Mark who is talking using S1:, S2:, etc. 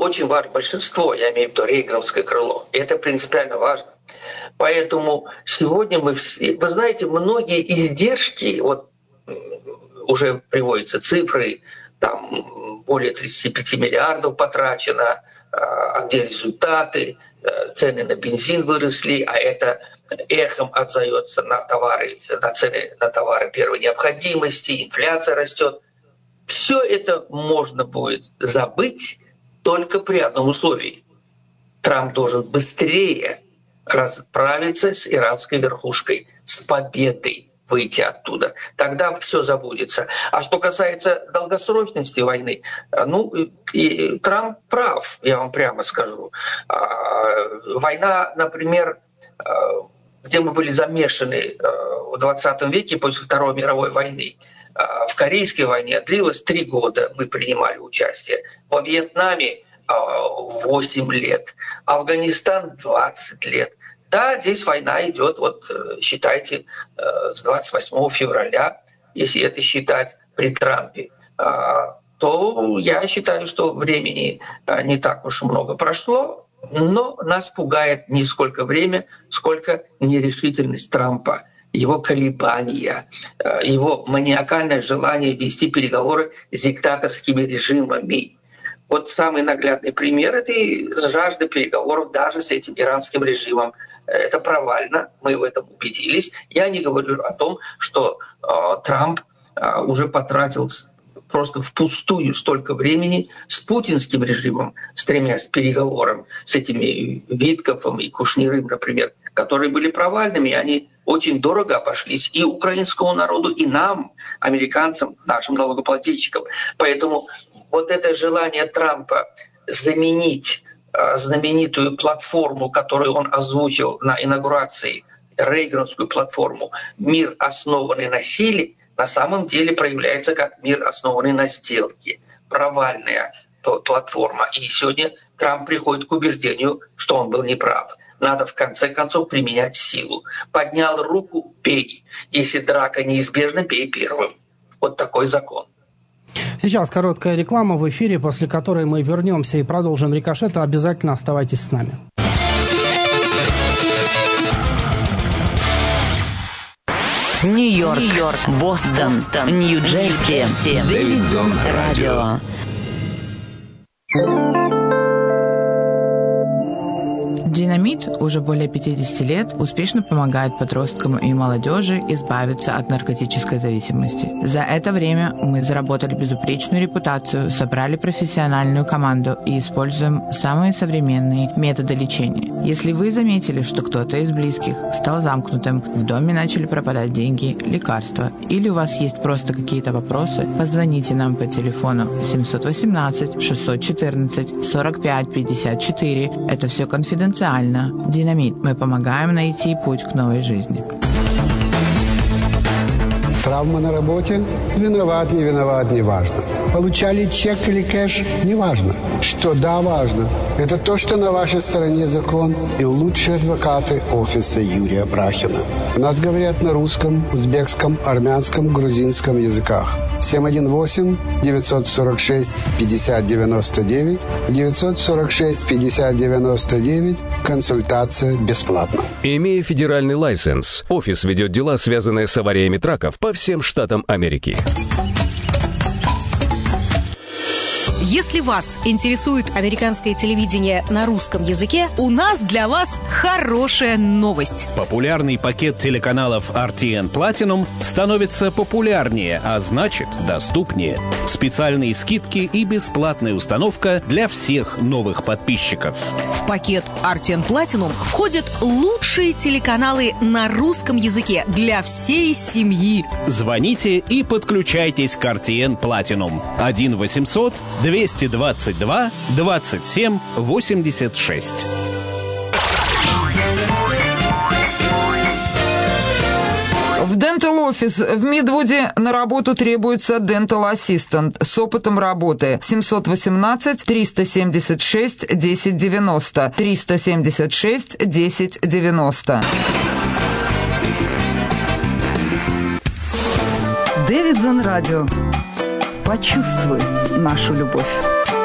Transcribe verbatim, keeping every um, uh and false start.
S1: очень важно, большинство, я имею в виду рейгановское крыло, и это принципиально важно. Поэтому сегодня мы все, вы знаете, многие издержки, вот уже приводятся цифры, там более тридцать пять миллиардов потрачено, а где результаты, цены на бензин выросли, а это эхом отзовется на товары, на цены на товары первой необходимости, инфляция растет. Все это можно будет забыть только при одном условии. Трамп должен быстрее расправиться с иранской верхушкой, с победой выйти оттуда. Тогда все забудется. А что касается долгосрочности войны, ну, и Трамп прав, я вам прямо скажу. Война, например, где мы были замешаны в двадцатом веке после Второй мировой войны, в Корейской войне длилась три года, мы принимали участие. Во Вьетнаме восемь лет, Афганистан двадцать лет. Да, здесь война идет, вот считайте, с двадцать восьмого февраля, если это считать при Трампе, то я считаю, что времени не так уж много прошло, но нас пугает не сколько время, сколько нерешительность Трампа, его колебания, его маниакальное желание вести переговоры с диктаторскими режимами. Вот самый наглядный пример — это жажда переговоров даже с этим иранским режимом. Это провально, мы в этом убедились. Я не говорю о том, что э, Трамп э, уже потратил просто впустую столько времени с путинским режимом, стремясь к переговорам с этими Виткофом и Кушнирым, например, которые были провальными, и они очень дорого обошлись и украинскому народу, и нам, американцам, нашим налогоплательщикам. Поэтому вот это желание Трампа заменить знаменитую платформу, которую он озвучил на инаугурации, рейгановскую платформу «Мир, основанный на силе», на самом деле проявляется как мир, основанный на сделке. Провальная платформа. И сегодня Трамп приходит к убеждению, что он был неправ. Надо в конце концов применять силу. Поднял руку — бей. Если драка неизбежна, бей первым. Вот такой закон.
S2: Сейчас короткая реклама в эфире, после которой мы вернемся и продолжим рикошет. Обязательно оставайтесь с нами.
S3: Нью-Йорк, Нью-Йорк, Бостон, Бостон, Нью-Джерси, Дэвидсон Радио.
S4: Динамит уже более пятьдесят лет успешно помогает подросткам и молодежи избавиться от наркотической зависимости. За это время мы заработали безупречную репутацию, собрали профессиональную команду и используем самые современные методы лечения. Если вы заметили, что кто-то из близких стал замкнутым, в доме начали пропадать деньги, лекарства, или у вас есть просто какие-то вопросы, позвоните нам по телефону семь один восемь шесть один четыре сорок пять пятьдесят четыре. Это все конфиденциально. Динамит. Мы помогаем найти путь к новой жизни.
S5: Травма на работе? Виноват, не виноват, не важно. Получали чек или кэш? Не важно. Что да, важно. Это то, что на вашей стороне закон и лучшие адвокаты офиса Юрия Брахина. У нас говорят на русском, узбекском, армянском, грузинском языках. семь один восемь девятьсот сорок шесть пятьдесят девяносто девять девятьсот сорок шесть пятьдесят девяносто девять. Консультация бесплатна.
S6: Имея федеральный лайсенс, офис ведет дела, связанные с авариями траков по всем штатам Америки.
S7: Если вас интересует американское телевидение на русском языке, у нас для вас хорошая новость.
S8: Популярный пакет телеканалов ар ти эн Platinum становится популярнее, а значит доступнее. Специальные скидки и бесплатная установка для всех новых подписчиков.
S7: В пакет ар ти эн Platinum входят лучшие телеканалы на русском языке для всей семьи.
S8: Звоните и подключайтесь к ар ти эн Platinum. один восемьсот двести двадцать два двадцать семь восемьдесят шесть.
S9: В Dental Office в Мидвуде на работу требуется Dental Assistant с опытом работы. семьсот восемнадцать триста семьдесят шесть десять девяносто. триста семьдесят шесть десять девяносто.
S10: Дэвидсон Радио. Почувствуй нашу любовь.